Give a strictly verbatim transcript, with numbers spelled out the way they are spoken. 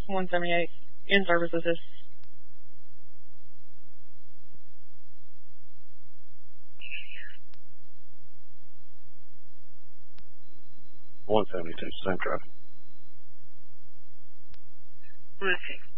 one seventy-eight. In service assist. one seventy-two, same traffic. one sixty.